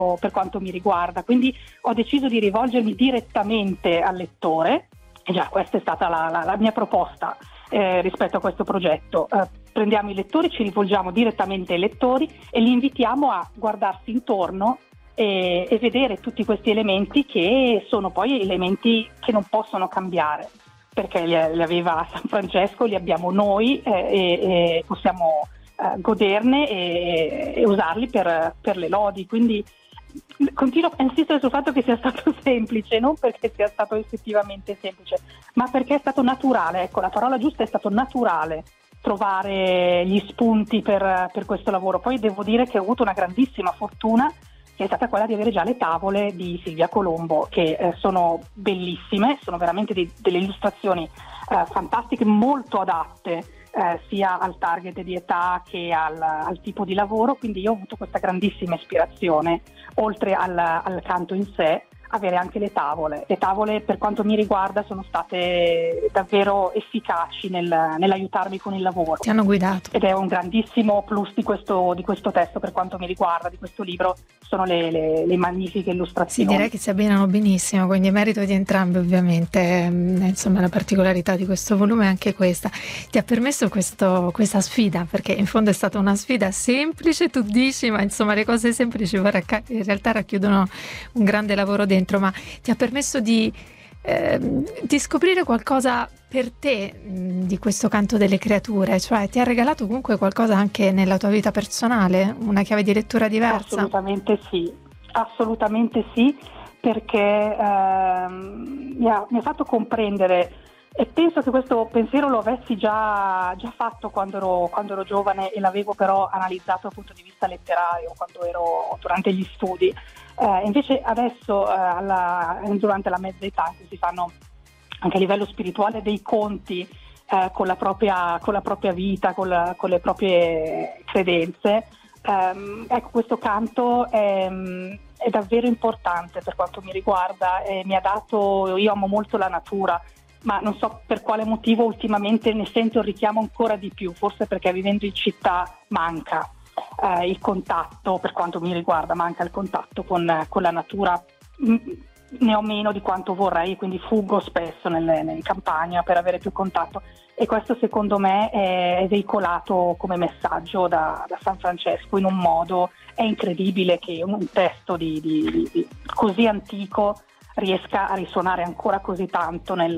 per quanto mi riguarda, quindi ho deciso di rivolgermi direttamente al lettore, e già questa è stata la mia proposta rispetto a questo progetto. Prendiamo i lettori, ci rivolgiamo direttamente ai lettori e li invitiamo a guardarsi intorno e vedere tutti questi elementi che sono poi elementi che non possono cambiare, perché li aveva San Francesco, li abbiamo noi e possiamo goderne e usarli per le lodi. Quindi continuo a insistere sul fatto che sia stato semplice, non perché sia stato effettivamente semplice, ma perché è stato naturale. Ecco, la parola giusta è stato naturale trovare gli spunti per questo lavoro. Poi devo dire che ho avuto una grandissima fortuna, che è stata quella di avere già le tavole di Silvia Colombo, che sono bellissime, sono veramente delle illustrazioni fantastiche, molto adatte sia al target di età che al tipo di lavoro, quindi io ho avuto questa grandissima ispirazione, oltre al canto in sé, avere anche le tavole. Le tavole, per quanto mi riguarda, sono state davvero efficaci nell'aiutarmi con il lavoro. Ti hanno guidato. Ed è un grandissimo plus di questo testo, per quanto mi riguarda, di questo libro, sono le magnifiche illustrazioni. Sì, direi che si abbinano benissimo, quindi è merito di entrambi ovviamente. Insomma, la particolarità di questo volume è anche questa. Ti ha permesso questa sfida, perché in fondo è stata una sfida semplice, tu dici, ma insomma le cose semplici in realtà racchiudono un grande lavoro dentro, ma ti ha permesso di scoprire qualcosa per te di questo canto delle creature, cioè ti ha regalato comunque qualcosa anche nella tua vita personale, una chiave di lettura diversa? Assolutamente sì, perché mi ha fatto comprendere, e penso che questo pensiero lo avessi già fatto quando ero giovane, e l'avevo però analizzato dal punto di vista letterario quando ero durante gli studi. Invece adesso durante la mezza età, in cui si fanno anche a livello spirituale dei conti con la propria vita, con le proprie credenze, ecco, questo canto è davvero importante per quanto mi riguarda, e mi ha dato, io amo molto la natura, ma non so per quale motivo ultimamente ne sento il richiamo ancora di più, forse perché vivendo in città manca il contatto, per quanto mi riguarda manca il contatto con la natura, ne ho meno di quanto vorrei, quindi fuggo spesso in campagna per avere più contatto, e questo secondo me è veicolato come messaggio da San Francesco in un modo, è incredibile che un testo di così antico riesca a risuonare ancora così tanto nel